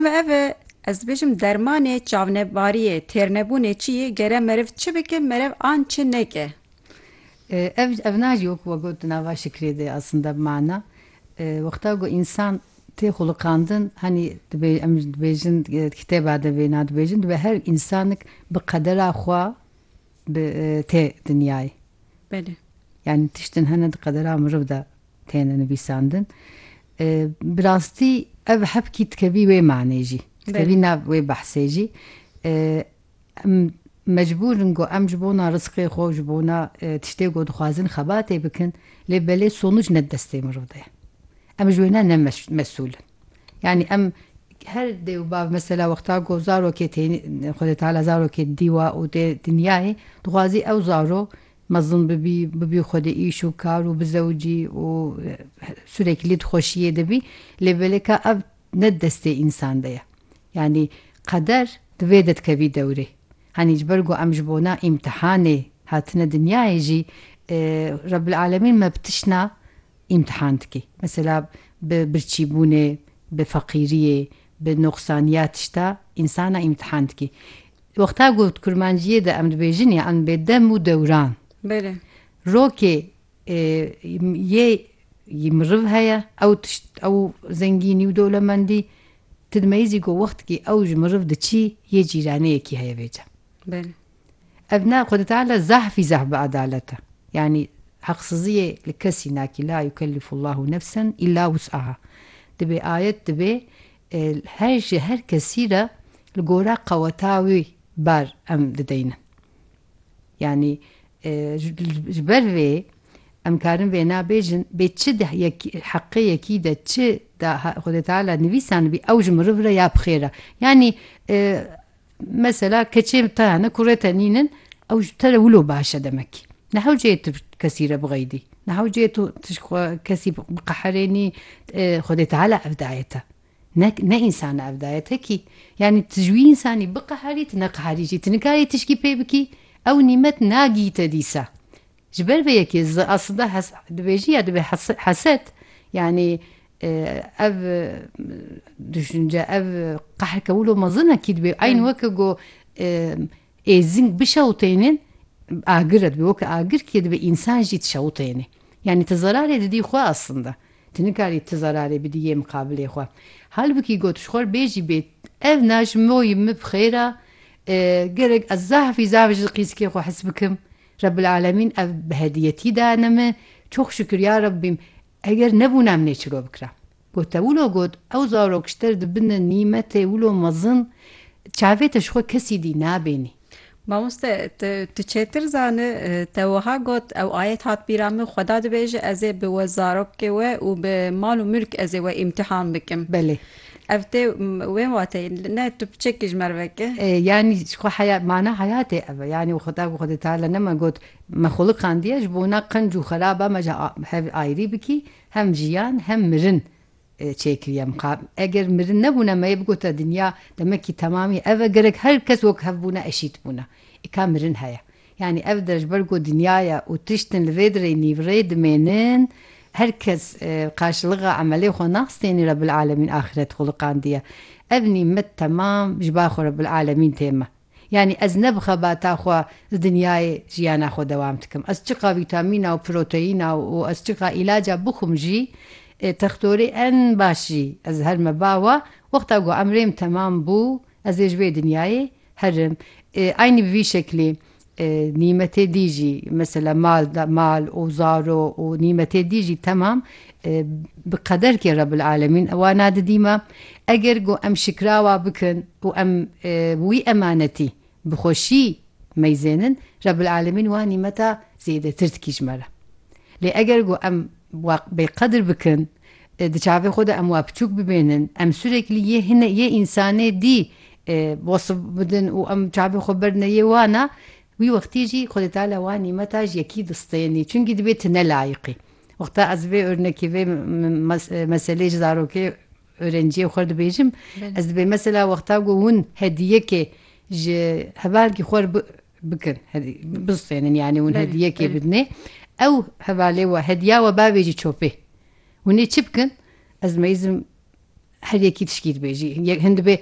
Ve ev ez dibêjim dermanê çavnebariyê têrnebûnê çi ye gere meriv çi bike meriv an çi neke. Ev nacî wekû we got nava şikrê de aslında mana. Wexta ku însan tê xulqandin henî em dibêjin kitêba de vê nadibêjin dibe her însanik bi qedera xwe tê dinyayê. Belê. Yani tiştin hene di qedera miriv de têne nivîsandin. Bi rastî ev hepkî dikevî wê manê jî. Dikevî nav wê behsê jî. Em mecbûrin ku em ji bona rizqê xwe ji bona tiştê ku dixwazin xebatê bikin lê belê sonuç ne destê miriv de ye. Em ji wê ne mesûlin. Yani em her dêwbav mesela wexta ku zarokê Xwedê Teala zarokê dîwa û tê dinyayê dixwazî ew zaro mezin bibî xwedî îş û kar û bizewcî û süreklî dixweşiyê dibî lê belêka ev ne destê însan de ye. Yani qeder di vê de dikevî dewrê. Henî ji ber ku em ji bona îmtihanê hatine dinyayê jî Rabbil Alemin me bi tişna îmtihan dike. Mesela bi birçîbûnê, bi feqîriyê, bi noxsaniya tişta însana îmtihan dike. Wexta ku kurmanciyê de em dibêjin ya em bêdem û dewran. Belê. Rokê yê miriv heye ew zengînî û dewlemendî tu dimeyîzî ku wextekî ew ji miriv diçî yê cîraneyekî heye vêce. Belê. Ev ne Xwedê Teala zahfî zah bi adalet e. Yani heqsiziyê li kesî nakî la yukellifullahu nefsen illa wus'aha. Dibe ayet dibe her kesî re li gora qeweta wî bar em dideynin. Yani ji ber vê em karin vê nabêjin bê çi de heqê yekî de çi da Xwedê Teala nivîsanibî ew ji miriv re ya bixêr e. Yani mesela keçê te hene kurê te nînin ew ji te re wilo baş e demekî. Nehewceyê tu kesî re biqeydî. Nehewceyê tu kesî biqeherênî Xwedê Teala ev daye te. Ne insana ev daye te kî. Yani tu ji wî însanî biqeherî tu neqeherî jî. Tu nikarî tişkî pê bikî ew nîmet nagî te dîsa. Ji ber vê yekê aslında dibêjî ya dibe heset yani ev düşünce ev qeherke wilo mezinekî dibe aynı weke ku êzing bişewtênin agir dibe weke agir kê dibe însan jî tişewtêne. Yani tu zararê didî xwe aslında. Tu nikarî tu zararê bidî yê muqabilê xwe. Halbuki got ji xwe bêjî bê ev na ji moyî min bixêr e gerek ez zahfî zaf ji qîskê xwe hes bikim. Rabbil Alemin ev bi hediyetî dane me. Çok şükür ya Rabbim eger nebûn em nêçîro bikira. Got te wilo got ew zarok ji te dibine nîmetê wilo mezin çavê te ji xwe kesî dî nabênî. Mamoste tu çêtir zanî te wiha got ew ayet hat bîra min Xweda dibêje ez ê bi we zarokê we û bi mal û mülk ez ê we îmtihan bikim. Belê. Ev tê wê watê ne tu biçekî ji me re veke? Yani ji xwe mana hayatê ev e. Yani Xwedê Teala nema got me xuluqandiye ji bona qenc û xeraba me ji hev ayrî bikî hem jiyan hem mirin çêkiriye muqabil. Eger mirin nebûne me yê bigota dinya demekî temamî ev e gerek her kes wek hevbûne eşît bûne. Îka mirin heye. Yani ev de ji ber ku dinyaya û tiştin li vê dirê nîvrê dimênin herkes karşılığa emelê xwe naxstênî Rabbil Alemin axiret xuluqandiye. Ev nîmet temam ji ba xwe Rabbil Alemin tême. Yani ez ne bi xebata xwe di dinyayê jiyana xwe dewam dikim. Ez çiqa vîtamîna û proteyîna û ez çiqa îlaca bixwim jî textorê en baş jî ez her me bawe wexta ku emrêm temam bû ez ê ji vê dinyayê herim. Aynı bi vî şeklî nimetê dî jî mesela mal û zaro û nimetê dî jî temam bi qederkê Rabbil Alemin ewa nadidîme eger ku em şikrawa bikin û em wî emanetî bi xweşî meyzênin Rabbil Alemin wa nîmeta zêdetir dikî ji me re. Lê eger ku em bêqedir bikin di çavê xwe de em wa biçûk bibênin em süreklî yê însanê dî wasf bidin û em çavê xwe berine yê wana wî wextî jî Xwedê Teala wa nîmeta ji yekî distênî. Çünkü dibe tu ne layıqî. Wexta ez vê örnekî vê meselê ji zarokê öğrenciyê xwe dibêjim ez dibê mesela wexta ku hûn hediyekê ji hevalekî xwe bikin bistênin yani hûn hediyekê bidinê ew hevalê we hediya we bavê jî çopê. Hûn ê çi bikin? Ez meyzim her yekî tişkî dibêjî. Hûn dibê